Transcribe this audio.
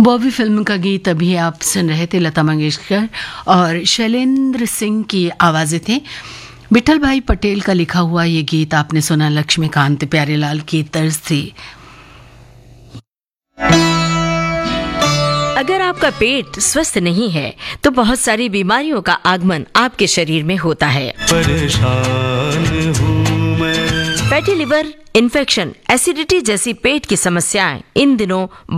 Bobby film का गीत अभी आप सुन रहे थे। लता मंगेशकर और शैलेंद्र सिंह की आवाजें थे। विठल भाई पटेल का लिखा हुआ ये गीत आपने सुना, लक्ष्मीकांत प्यारेलाल की तर्ज थी। अगर आपका पेट स्वस्थ नहीं है तो बहुत सारी बीमारियों का आगमन आपके शरीर में होता है। परेशान हूँ मैं। फैटी लिवर, इन्फेक्शन, एसिडिटी जैसी पेट की समस्याएं इन दिनों